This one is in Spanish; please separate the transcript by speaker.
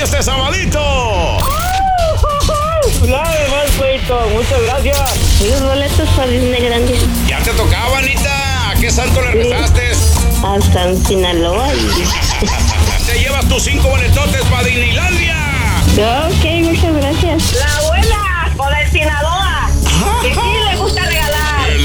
Speaker 1: este sabadito.
Speaker 2: Más, Feito, muchas gracias.
Speaker 3: Los boletos para Disney Grandes.
Speaker 1: Ya te tocaba, Anita. ¿A qué santo le rezaste?
Speaker 3: A San Sinaloa.
Speaker 1: Te llevas tus 5 boletotes para Disneylandia.
Speaker 3: Ok, muchas gracias.
Speaker 4: La abuela, por el Sinaloa.